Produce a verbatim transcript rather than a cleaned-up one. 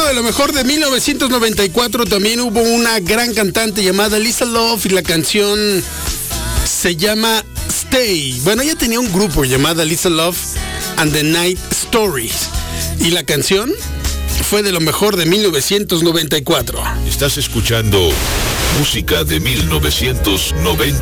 de lo mejor de mil novecientos noventa y cuatro también hubo una gran cantante llamada Lisa Love y la canción se llama Stay. Bueno, ella tenía un grupo llamado Lisa Love and the Night Stories y la canción fue de lo mejor de mil novecientos noventa y cuatro. Estás escuchando música de mil novecientos noventa.